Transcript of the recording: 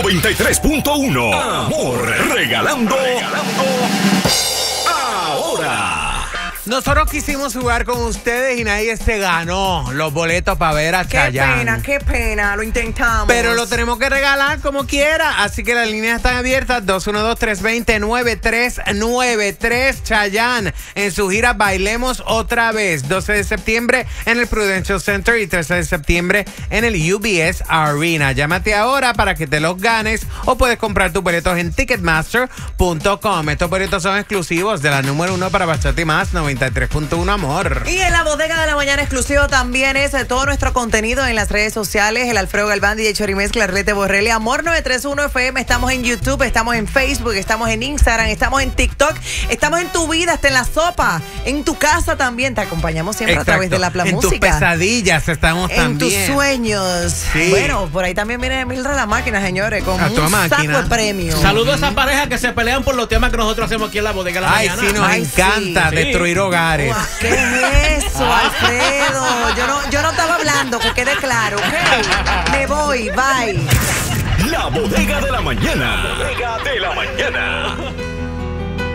93.1. Amor, regalando ahora. Nosotros quisimos jugar con ustedes y nadie se ganó los boletos para ver a Chayanne. Qué pena, lo intentamos. Pero lo tenemos que regalar como quiera, así que las líneas están abiertas. 212-320-9393. Chayanne en su gira Bailemos Otra Vez, 12 de septiembre en el Prudential Center y 13 de septiembre en el UBS Arena. Llámate ahora para que te los ganes o puedes comprar tus boletos en Ticketmaster.com. Estos boletos son exclusivos de la número 1 para Bachata y Más, 93.1 Amor. Y en la bodega de la mañana exclusivo también es todo nuestro contenido en las redes sociales. El Alfredo Galván, DJ Chorimezcla, Arlete Borrelli, Amor 931 FM. Estamos en YouTube, estamos en Facebook, estamos en Instagram, estamos en TikTok, estamos en tu vida, hasta en la sopa, en tu casa también. Te acompañamos siempre. Exacto. A través de la Música. En tus pesadillas estamos también. En tus sueños. Sí. Bueno, por ahí también viene Mildred la máquina, señores, con un saco de premios. Saludos a esas parejas que se pelean por los temas que nosotros hacemos aquí en la bodega de la mañana. Sí, nos encanta destruir hogares. Uah, ¿qué es eso, Alfredo? Yo no estaba hablando, que quede claro, ¿ok? Me voy, bye. La bodega de la mañana. La bodega de la mañana.